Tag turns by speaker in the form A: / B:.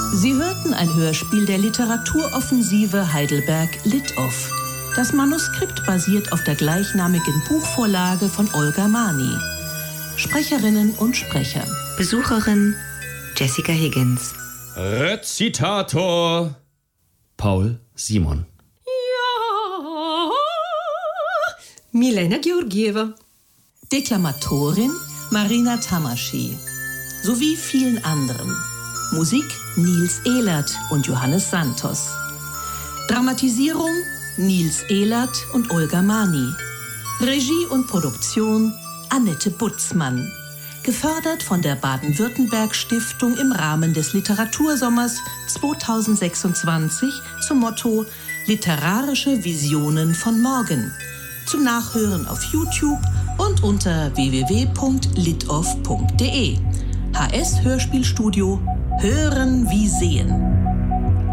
A: Sie hörten ein Hörspiel der Literaturoffensive Heidelberg Lit-Off. Das Manuskript basiert auf der gleichnamigen Buchvorlage von Olga Mani. Sprecherinnen und Sprecher:
B: Besucherin Jessica Higgins.
C: Rezitator Paul Simon.
D: Ja, Milena Georgieva.
A: Deklamatorin Marina Tamaschi. Sowie vielen anderen. Musik Nils Ehlert und Johannes Santos. Dramatisierung Nils Ehlert und Olga Mani. Regie und Produktion Annette Butzmann. Gefördert von der Baden-Württemberg-Stiftung im Rahmen des Literatursommers 2026 zum Motto Literarische Visionen von morgen. Zum Nachhören auf YouTube und unter www.litoff.de. HS Hörspielstudio. Hören wie sehen.